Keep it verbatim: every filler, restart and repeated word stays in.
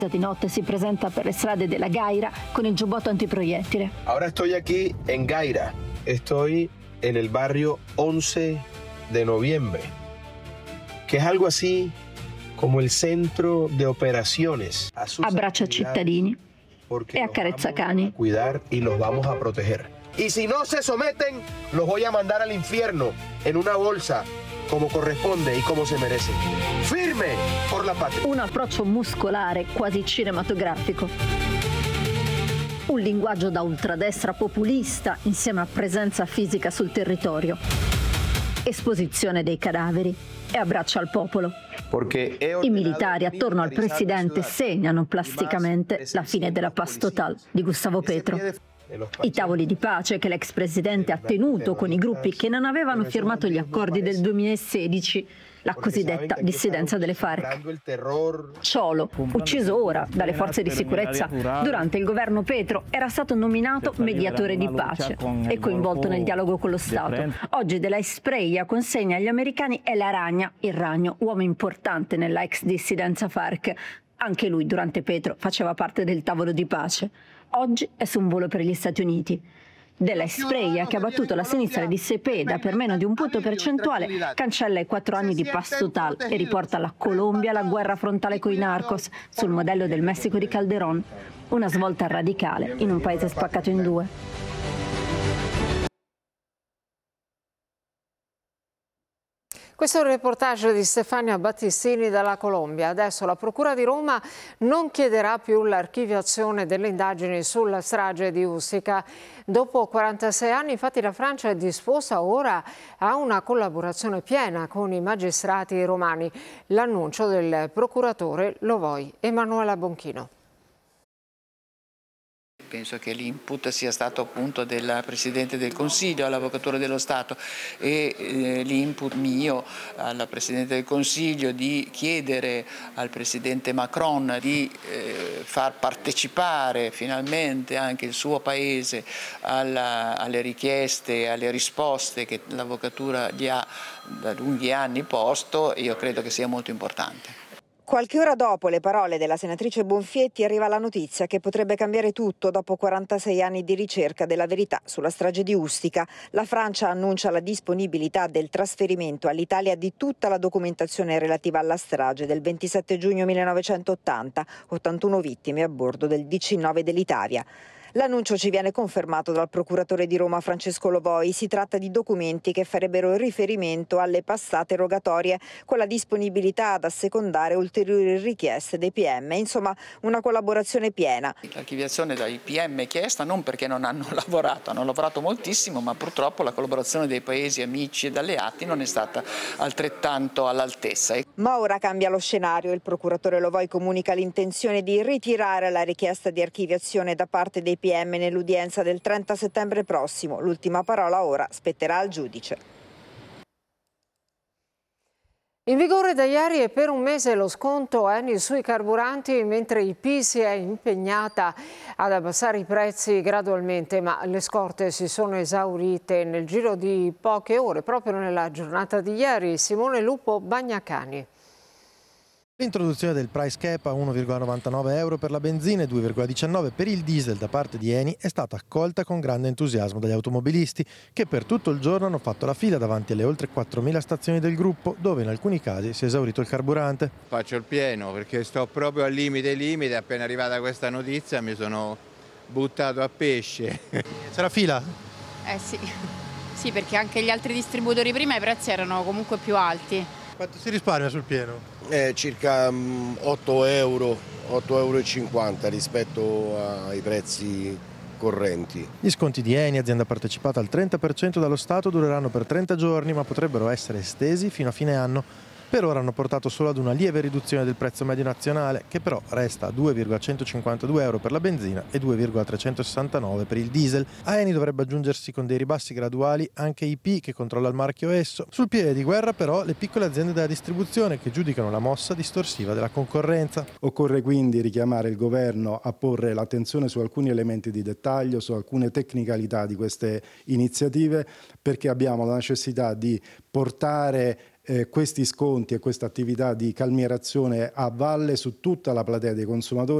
Di notte si presenta per le strade della Gaira con il giubbotto antiproiettile. Ahora estoy aquí en Gaira. Estoy en el barrio once de noviembre, que es algo así como el centro de operaciones. Abbraccia cittadini e accarezza cani. Cuidar y los vamos a proteger. Y si no se someten, los voy a mandar al infierno en una bolsa, come corrisponde e come si merece. Firme por la patria. Un approccio muscolare quasi cinematografico. Un linguaggio da ultradestra populista insieme a presenza fisica sul territorio. Esposizione dei cadaveri e abbraccio al popolo. I militari attorno al presidente segnano plasticamente la fine della paz total di Gustavo Petro. I tavoli di pace che l'ex presidente ha tenuto con i gruppi che non avevano firmato gli accordi del duemilasedici, la cosiddetta dissidenza delle FARC. Ciolo, ucciso ora dalle forze di sicurezza durante il governo Petro, era stato nominato mediatore di pace e coinvolto nel dialogo con lo Stato. Oggi della Espreia consegna agli americani El Aragna, il ragno, uomo importante nella ex dissidenza FARC. Anche lui durante Petro faceva parte del tavolo di pace. Oggi è su un volo per gli Stati Uniti. Della Espreia, che ha battuto la sinistra di Cepeda per meno di un punto percentuale, cancella i quattro anni di paz total e riporta la Colombia alla guerra frontale coi narcos, sul modello del Messico di Calderón. Una svolta radicale in un paese spaccato in due. Questo è un reportage di Stefania Battistini dalla Colombia. Adesso la Procura di Roma non chiederà più l'archiviazione delle indagini sulla strage di Ustica. Dopo quarantasei anni, infatti, la Francia è disposta ora a una collaborazione piena con i magistrati romani. L'annuncio del procuratore Lovoi, Emanuela Bonchino. Penso che l'input sia stato appunto del Presidente del Consiglio all'Avvocatura dello Stato e eh, l'input mio alla Presidente del Consiglio di chiedere al Presidente Macron di eh, far partecipare finalmente anche il suo Paese alla, alle richieste, alle risposte che l'Avvocatura gli ha da lunghi anni posto, io credo che sia molto importante. Qualche ora dopo le parole della senatrice Bonfietti arriva la notizia che potrebbe cambiare tutto dopo quarantasei anni di ricerca della verità sulla strage di Ustica. La Francia annuncia la disponibilità del trasferimento all'Italia di tutta la documentazione relativa alla strage del ventisette giugno millenovecentottanta, ottantuno vittime a bordo del D C nove dell'Italia. L'annuncio ci viene confermato dal procuratore di Roma Francesco Lovoi. Si tratta di documenti che farebbero riferimento alle passate rogatorie con la disponibilità ad assecondare ulteriori richieste dei P M. Insomma, una collaborazione piena. L'archiviazione dai P M è chiesta non perché non hanno lavorato, hanno lavorato moltissimo, ma purtroppo la collaborazione dei paesi amici ed alleati non è stata altrettanto all'altezza. Ma ora cambia lo scenario. Il procuratore Lovoi comunica l'intenzione di ritirare la richiesta di archiviazione da parte dei P M nell'udienza del trenta settembre prossimo. L'ultima parola ora spetterà al giudice. In vigore da ieri e per un mese lo sconto Eni sui carburanti, mentre I P si è impegnata ad abbassare i prezzi gradualmente, ma le scorte si sono esaurite nel giro di poche ore, proprio nella giornata di ieri. Simone Lupo Bagnacani. L'introduzione del price cap a uno virgola novantanove euro per la benzina e due virgola diciannove per il diesel da parte di Eni è stata accolta con grande entusiasmo dagli automobilisti che per tutto il giorno hanno fatto la fila davanti alle oltre quattromila stazioni del gruppo, dove in alcuni casi si è esaurito il carburante. Faccio il pieno perché sto proprio al limite limite, appena arrivata questa notizia mi sono buttato a pesce. C'era fila? Eh sì, sì, perché anche gli altri distributori prima i prezzi erano comunque più alti. Quanto si risparmia sul pieno? Eh, circa um, otto euro, otto euro e cinquanta rispetto ai prezzi correnti. Gli sconti di Eni, azienda partecipata al trenta per cento dallo Stato, dureranno per trenta giorni, ma potrebbero essere estesi fino a fine anno. Per ora hanno portato solo ad una lieve riduzione del prezzo medio nazionale, che però resta a due virgola centocinquantadue euro per la benzina e due virgola trecentosessantanove per il diesel. A Eni dovrebbe aggiungersi con dei ribassi graduali anche I P, che controlla il marchio Esso. Sul piede di guerra però le piccole aziende della distribuzione, che giudicano la mossa distorsiva della concorrenza. Occorre quindi richiamare il governo a porre l'attenzione su alcuni elementi di dettaglio, su alcune tecnicalità di queste iniziative, perché abbiamo la necessità di portare eh, questi sconti e questa attività di calmierazione a valle su tutta la platea dei consumatori.